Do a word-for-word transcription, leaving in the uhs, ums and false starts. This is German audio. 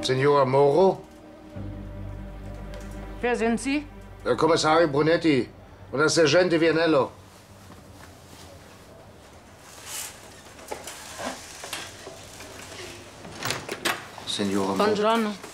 Signora Moro? Wer sind Sie? Der Kommissario Brunetti und der Sergente Vianello. Signora Moro. Buongiorno.